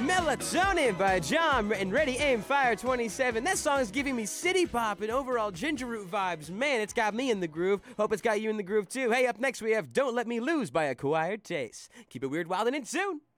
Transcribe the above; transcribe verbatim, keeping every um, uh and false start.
Melatonin by John and Ready Aim Fire twenty-seven. That song is giving me city pop and overall ginger root vibes. Man, it's got me in the groove. Hope it's got you in the groove too. Hey, up next we have Don't Let Me Lose by Acquired Taste. Keep it weird, wild, and in soon.